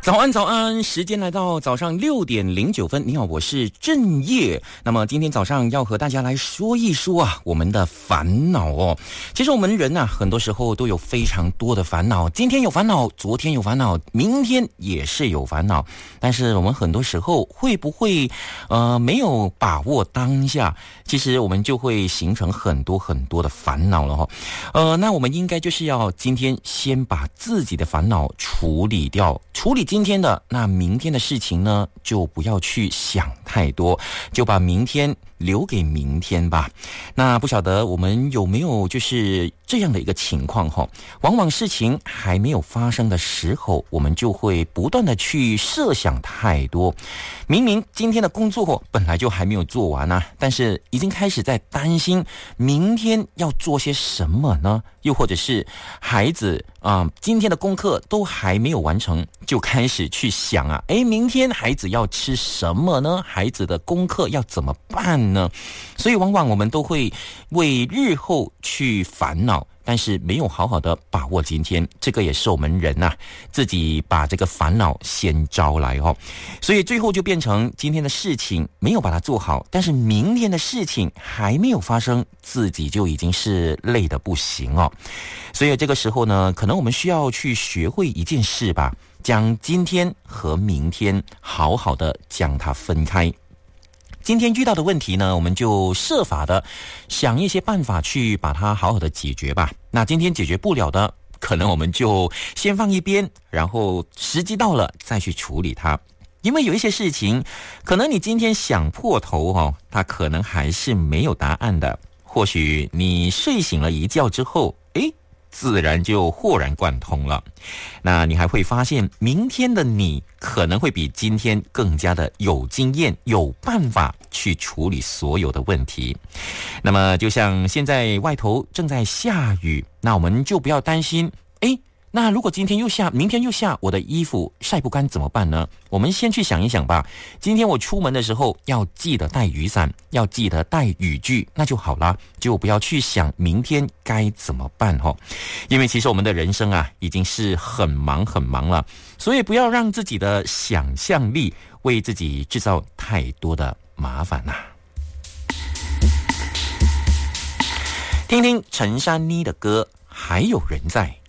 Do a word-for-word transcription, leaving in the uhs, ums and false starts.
早安早安，时间来到早上六点零九分。你好，我是郑业。那么今天早上要和大家来说一说啊，我们的烦恼哦。其实我们人啊，很多时候都有非常多的烦恼，今天有烦恼，昨天有烦恼，明天也是有烦恼。但是我们很多时候会不会呃没有把握当下，其实我们就会形成很多很多的烦恼了哦。呃，那我们应该就是要今天先把自己的烦恼处理掉，处理今天的，那明天的事情呢，就不要去想太多，就把明天留给明天吧。那不晓得我们有没有就是这样的一个情况哈？往往事情还没有发生的时候，我们就会不断的去设想太多。明明今天的工作本来就还没有做完啊，但是已经开始在担心明天要做些什么呢？又或者是孩子啊、呃，今天的功课都还没有完成，就开始去想啊，诶，明天孩子要吃什么呢？孩子的功课要怎么办呢？所以往往我们都会为日后去烦恼，但是没有好好的把握今天，这个也是我们人啊自己把这个烦恼先招来哦，所以最后就变成今天的事情没有把它做好，但是明天的事情还没有发生，自己就已经是累得不行哦。所以这个时候呢，可能我们需要去学会一件事吧，将今天和明天好好的将它分开。今天遇到的问题呢，我们就设法的想一些办法去把它好好的解决吧。那今天解决不了的，可能我们就先放一边，然后时机到了再去处理它。因为有一些事情，可能你今天想破头哦，它可能还是没有答案的。或许你睡醒了一觉之后，诶，自然就豁然贯通了。那你还会发现，明天的你可能会比今天更加的有经验，有办法去处理所有的问题。那么就像现在外头正在下雨，那我们就不要担心，诶，那如果今天又下，明天又下，我的衣服晒不干怎么办呢？我们先去想一想吧。今天我出门的时候要记得带雨伞，要记得带雨具，那就好了，就不要去想明天该怎么办哦。因为其实我们的人生啊，已经是很忙很忙了，所以不要让自己的想象力为自己制造太多的麻烦啊。听听陈珊妮的歌，还有人在。